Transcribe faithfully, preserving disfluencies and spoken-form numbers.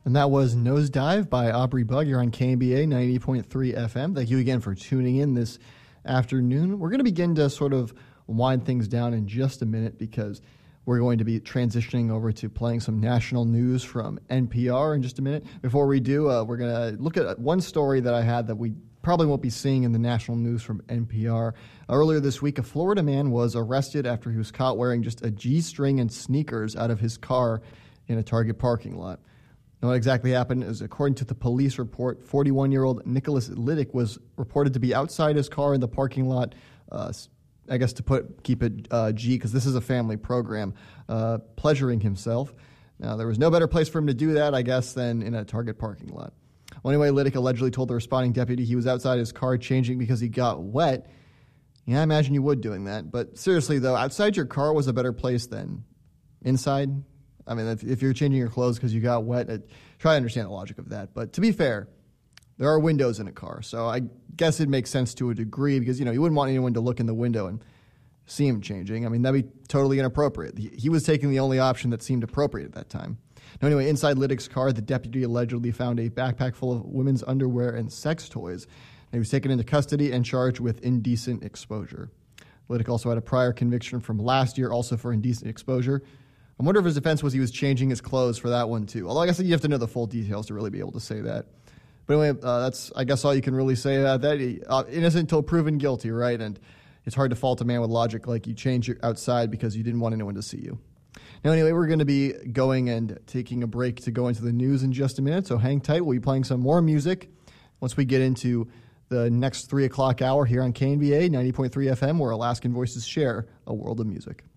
And that was Nosedive by Aubrey Bug. You're on K N B A ninety point three F M. Thank you again for tuning in this afternoon. We're going to begin to sort of wind things down in just a minute because we're going to be transitioning over to playing some national news from N P R in just a minute. Before we do, uh, we're going to look at one story that I had that we probably won't be seeing in the national news from N P R. Earlier this week, a Florida man was arrested after he was caught wearing just a G-string and sneakers out of his car in a Target parking lot. Now, what exactly happened is, according to the police report, forty-one-year-old Nicholas Liddick was reported to be outside his car in the parking lot, uh, I guess to put keep it uh, G, because this is a family program, uh, pleasuring himself. Now, there was no better place for him to do that, I guess, than in a Target parking lot. Well, anyway, Liddick allegedly told the responding deputy he was outside his car changing because he got wet. Yeah, I imagine you would doing that. But seriously, though, outside your car was a better place than inside. I mean, if, if you're changing your clothes because you got wet, it, try to understand the logic of that. But to be fair, there are windows in a car, so I guess it makes sense to a degree because, you know, you wouldn't want anyone to look in the window and see him changing. I mean, that'd be totally inappropriate. He, he was taking the only option that seemed appropriate at that time. Now, anyway, inside Liddick's car, the deputy allegedly found a backpack full of women's underwear and sex toys. And he was taken into custody and charged with indecent exposure. Liddick also had a prior conviction from last year, also for indecent exposure. I wonder if his defense was he was changing his clothes for that one, too. Although I guess you have to know the full details to really be able to say that. But anyway, uh, that's, I guess, all you can really say about that. Uh, innocent until proven guilty, right? And it's hard to fault a man with logic like you changed your outside because you didn't want anyone to see you. Now, anyway, we're going to be going and taking a break to go into the news in just a minute, so hang tight. We'll be playing some more music once we get into the next three o'clock hour here on K N B A ninety point three F M, where Alaskan Voices share a world of music.